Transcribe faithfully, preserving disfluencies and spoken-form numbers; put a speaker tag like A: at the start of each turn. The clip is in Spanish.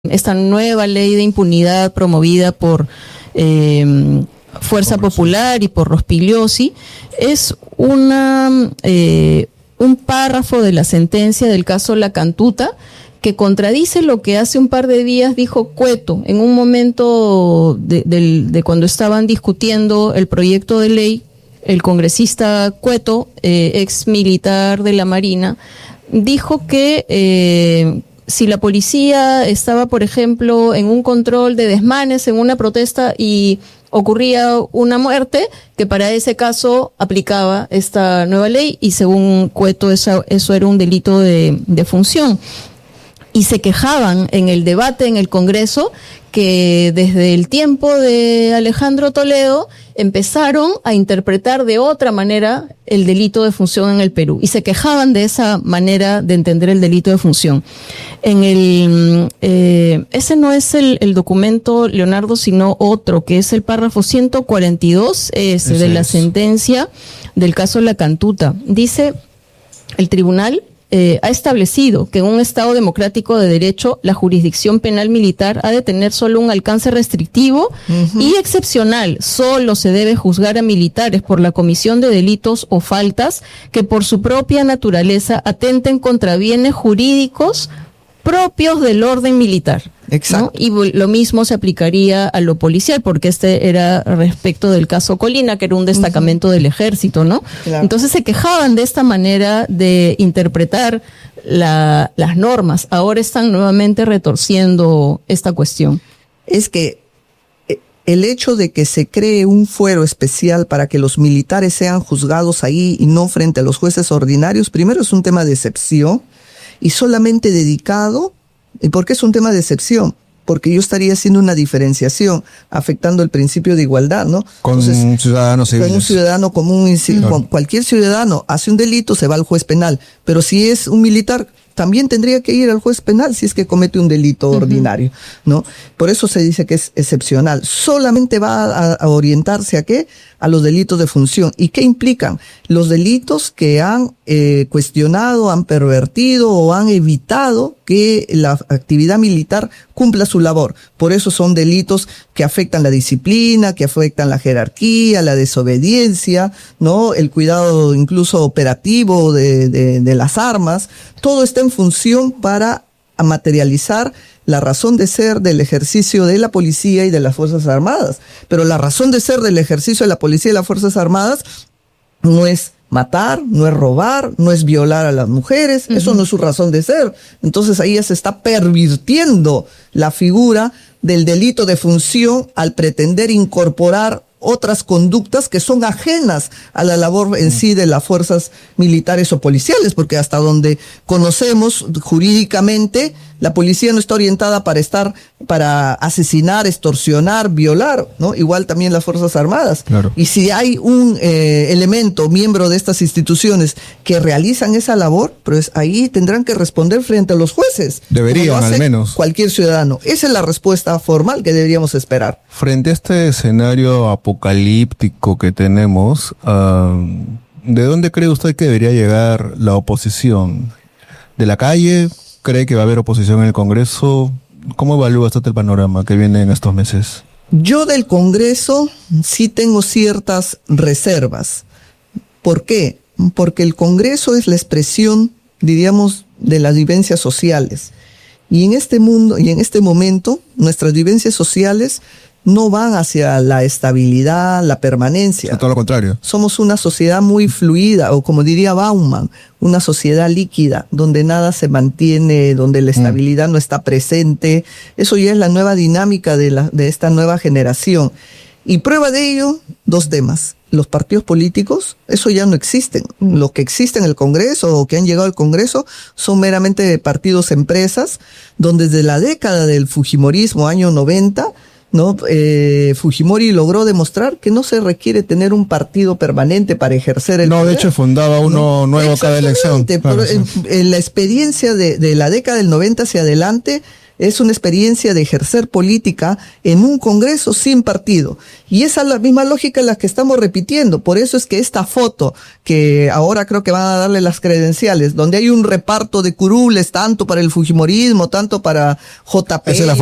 A: esta nueva ley de impunidad promovida por eh, Fuerza Popular y por Rospigliosi es una eh, un párrafo de la sentencia del caso La Cantuta que contradice lo que hace un par de días dijo Cueto en un momento de, de, de cuando estaban discutiendo el proyecto de ley. El congresista Cueto, eh, ex militar de la Marina, dijo que eh, si la policía estaba, por ejemplo, en un control de desmanes, en una protesta y ocurría una muerte, que para ese caso aplicaba esta nueva ley y según Cueto eso, eso era un delito de, de función. Y se quejaban en el debate en el Congreso que desde el tiempo de Alejandro Toledo empezaron a interpretar de otra manera el delito de función en el Perú y se quejaban de esa manera de entender el delito de función. En el eh, ese no es el, el documento, Leonardo, sino otro, que es el párrafo ciento cuarenta y dos ese de la es. sentencia del caso La Cantuta. Dice el tribunal Eh, ha establecido que en un Estado democrático de derecho la jurisdicción penal militar ha de tener solo un alcance restrictivo uh-huh. y excepcional. Solo se debe juzgar a militares por la comisión de delitos o faltas que por su propia naturaleza atenten contra bienes jurídicos propios del orden militar.
B: Exacto.
A: ¿no? Y lo mismo se aplicaría a lo policial, porque este era respecto del caso Colina, que era un destacamento uh-huh. del ejército, ¿no? Claro. Entonces se quejaban de esta manera de interpretar la, las normas. Ahora están nuevamente retorciendo esta cuestión.
B: Es que el hecho de que se cree un fuero especial para que los militares sean juzgados ahí y no frente a los jueces ordinarios, primero es un tema de excepción y solamente dedicado. ¿Y por qué es un tema de excepción? Porque yo estaría haciendo una diferenciación, afectando el principio de igualdad, ¿no?
C: Con Entonces, ciudadanos civiles.
B: Con un ciudadano común, claro. Cualquier ciudadano hace un delito, se va al juez penal. Pero si es un militar, también tendría que ir al juez penal si es que comete un delito uh-huh. ordinario, ¿no? Por eso se dice que es excepcional. Solamente va a, a orientarse a qué? A los delitos de función. ¿Y qué implican? Los delitos que han eh, cuestionado, han pervertido o han evitado que la actividad militar cumpla su labor. Por eso son delitos que afectan la disciplina, que afectan la jerarquía, la desobediencia, ¿no? El cuidado incluso operativo de, de, de las armas. Todo está en función para materializar la razón de ser del ejercicio de la policía y de las Fuerzas Armadas. Pero la razón de ser del ejercicio de la policía y las Fuerzas Armadas no es matar, no es robar, no es violar a las mujeres, uh-huh. eso no es su razón de ser. Entonces ahí ya se está pervirtiendo la figura del delito de función al pretender incorporar otras conductas que son ajenas a la labor en sí de las fuerzas militares o policiales, porque hasta donde conocemos jurídicamente, la policía no está orientada para estar, para asesinar, extorsionar, violar, ¿no? Igual también las Fuerzas Armadas.
C: Claro.
B: Y si hay un eh, elemento, miembro de estas instituciones que realizan esa labor, pues ahí tendrán que responder frente a los jueces.
C: Deberían, al menos.
B: Cualquier ciudadano. Esa es la respuesta formal que deberíamos esperar.
C: Frente a este escenario apocalíptico que tenemos, uh, ¿de dónde cree usted que debería llegar la oposición? ¿De la calle? ¿Cree que va a haber oposición en el Congreso? ¿Cómo evalúa usted el panorama que viene en estos meses?
B: Yo del Congreso sí tengo ciertas reservas. ¿Por qué? Porque el Congreso es la expresión, diríamos, de las vivencias sociales. Y en este mundo, y en este momento, nuestras vivencias sociales no van hacia la estabilidad, la permanencia.
C: A todo lo contrario.
B: Somos una sociedad muy fluida, o como diría Bauman, una sociedad líquida, donde nada se mantiene, donde la estabilidad mm. no está presente. Eso ya es la nueva dinámica de, la, de esta nueva generación. Y prueba de ello, dos temas. Los partidos políticos, eso ya no existen. Lo que existe en el Congreso o que han llegado al Congreso son meramente partidos empresas, donde desde la década del Fujimorismo, año noventa, ¿no? Eh, Fujimori logró demostrar que no se requiere tener un partido permanente para ejercer el
C: No,
B: poder.
C: de hecho fundaba uno ¿no? nuevo cada elección.
B: Por,
C: claro, sí.
B: en, en la experiencia de, de la década del noventa hacia adelante, es una experiencia de ejercer política en un Congreso sin partido. Y esa es la misma lógica en la que estamos repitiendo. Por eso es que esta foto, que ahora creo que van a darle las credenciales, donde hay un reparto de curules, tanto para el fujimorismo, tanto para J P.